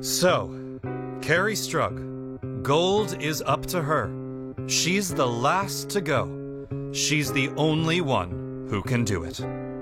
So, Carrie Strug, gold is up to her. She's the last to go. She's the only one who can do it.